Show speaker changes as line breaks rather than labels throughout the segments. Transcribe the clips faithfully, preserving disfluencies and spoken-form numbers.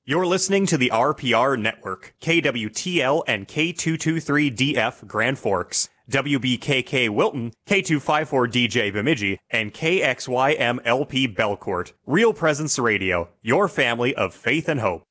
You're listening to the R P R Network, K W T L and K two twenty-three D F Grand Forks, W B K K Wilton, K two fifty-four D J Bemidji, and K X Y M L P Belcourt. Real Presence Radio, your family of faith and hope.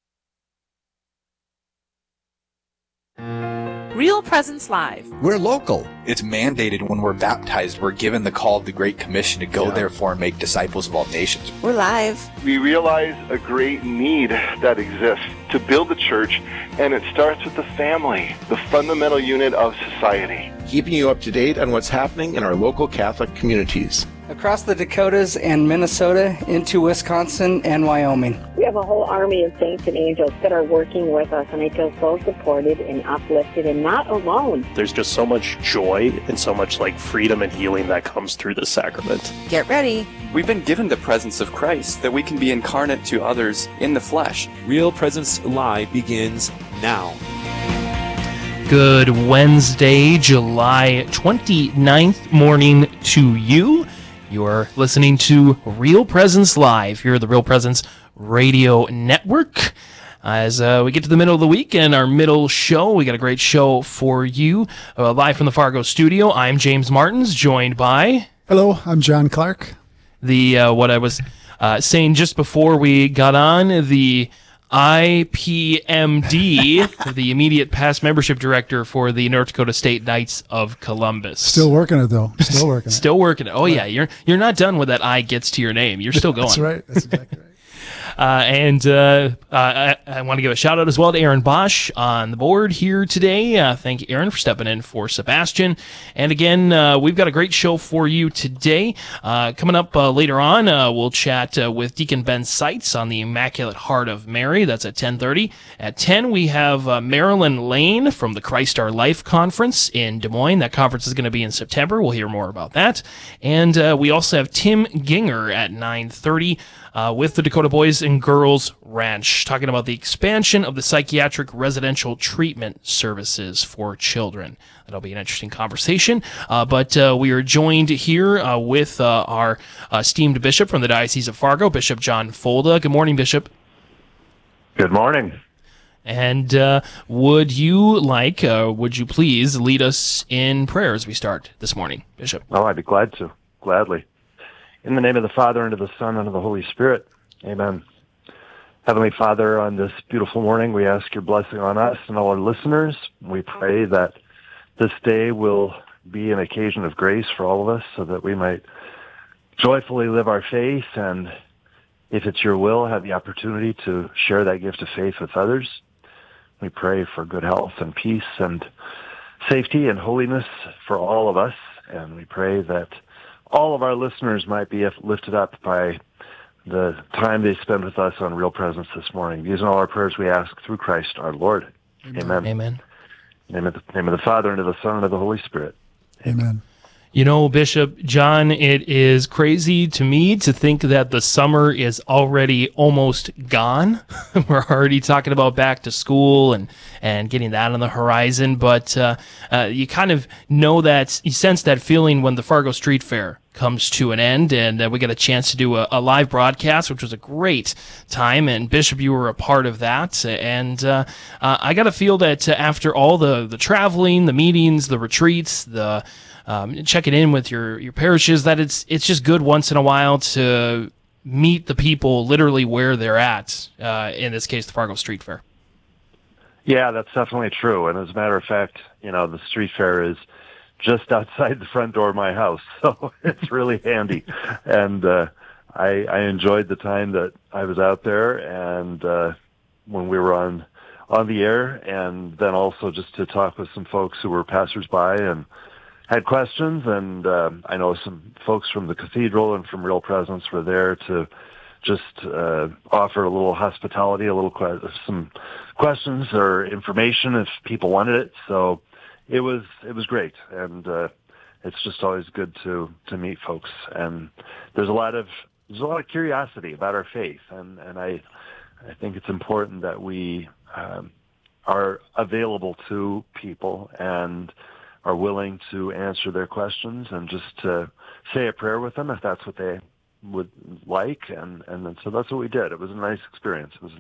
Real Presence Live.
We're local.
It's mandated when we're baptized. We're given the call of the Great Commission to go, yeah. therefore, and make disciples of all nations.
We're live.
We realize a great need that exists to build the church, and it starts with the family, the fundamental unit of society.
Keeping you up to date on what's happening in our local Catholic communities.
Across the Dakotas and Minnesota into Wisconsin and Wyoming.
We have a whole army of saints and angels that are working with us, and I feel so supported and uplifted and not alone.
There's just so much joy and so much like freedom and healing that comes through the sacrament.
Get ready.
We've been given the presence of Christ, that we can be incarnate to others in the flesh.
Real Presence Live begins now.
Good Wednesday, July twenty-ninth morning to you. You're listening to Real Presence Live here at the Real Presence Radio Network. As uh, we get to the middle of the week and our middle show, we got a great show for you. Uh, live from the Fargo studio, I'm James Martins, joined by...
Hello, I'm John Clark.
The uh, what I was uh, saying just before we got on, the I P M D, the immediate past membership director for the North Dakota State Knights of Columbus.
Still working it, though. Still working it.
Still working it. Oh, yeah. You're you're not done with that I gets to your name. You're still going.
That's right. That's exactly right.
Uh, and uh, uh, I, I want to give a shout out as well to Aaron Bosch on the board here today. Uh, thank you, Aaron, for stepping in for Sebastian. And again, uh, we've got a great show for you today. Uh, coming up uh, later on, uh, we'll chat uh, with Deacon Ben Seitz on the Immaculate Heart of Mary. That's at ten thirty. At ten, we have uh, Marilyn Lane from the Christ Our Life Conference in Des Moines. That conference is going to be in September. We'll hear more about that. And uh, we also have Tim Ginger at nine thirty. Uh, with the Dakota Boys and Girls Ranch, talking about the expansion of the psychiatric residential treatment services for children. That'll be an interesting conversation. Uh, but uh, we are joined here uh, with uh, our uh, esteemed bishop from the Diocese of Fargo, Bishop John Folda. Good morning, Bishop.
Good morning.
And uh, would you like, uh, would you please lead us in prayer as we start this morning, Bishop?
Oh, I'd be glad to, gladly. In the name of the Father, and of the Son, and of the Holy Spirit. Amen. Heavenly Father, on this beautiful morning, we ask your blessing on us and all our listeners. We pray that this day will be an occasion of grace for all of us so that we might joyfully live our faith and, if it's your will, have the opportunity to share that gift of faith with others. We pray for good health and peace and safety and holiness for all of us, and we pray that all of our listeners might be lifted up by the time they spend with us on Real Presence this morning. These are all our prayers we ask through Christ our Lord. Amen.
Amen.
In the name of the, name of the Father, and of the Son, and of the Holy Spirit.
Amen.
You know, Bishop John, it is crazy to me to think that the summer is already almost gone. We're already talking about back to school and, and getting that on the horizon, but uh, uh, you kind of know that, you sense that feeling when the Fargo Street Fair comes to an end, and uh, we got a chance to do a, a live broadcast, which was a great time, and Bishop, you were a part of that, and uh, uh, I got to feel that uh, after all the, the traveling, the meetings, the retreats, the um, checking in with your, your parishes, that it's it's just good once in a while to meet the people literally where they're at, uh, in this case, the Fargo Street Fair.
Yeah, that's definitely true, and as a matter of fact, you know, the street fair is just outside the front door of my house, so it's really handy. And uh, I, I enjoyed the time that I was out there, and uh, when we were on on the air, and then also just to talk with some folks who were passersby and had questions. And uh, I know some folks from the cathedral and from Real Presence were there to just uh, offer a little hospitality, a little que- some questions or information if people wanted it. So it was it was great, and uh, it's just always good to to meet folks. And there's a lot of there's a lot of curiosity about our faith, and and I I think it's important that we um, are available to people and are willing to answer their questions and just to say a prayer with them if that's what they would like, and and then, so that's what we did. It was a nice experience. It was